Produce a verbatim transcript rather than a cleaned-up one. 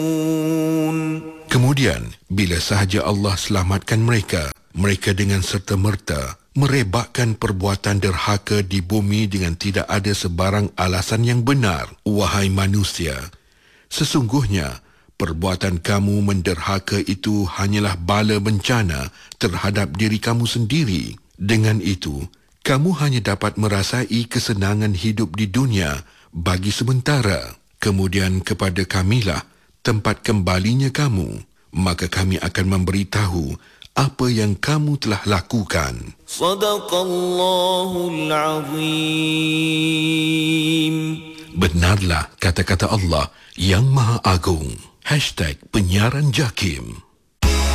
Kemudian, bila sahaja Allah selamatkan mereka, mereka dengan serta-merta merebakkan perbuatan derhaka di bumi dengan tidak ada sebarang alasan yang benar. Wahai manusia, sesungguhnya perbuatan kamu menderhaka itu hanyalah bala bencana terhadap diri kamu sendiri. Dengan itu, kamu hanya dapat merasai kesenangan hidup di dunia bagi sementara. Kemudian kepada kamilah tempat kembalinya kamu, maka kami akan memberitahu apa yang kamu telah lakukan. Sadaqallahul Azim. Benarlah kata-kata Allah yang Maha Agung. Hashtag Penyiaran Jakim.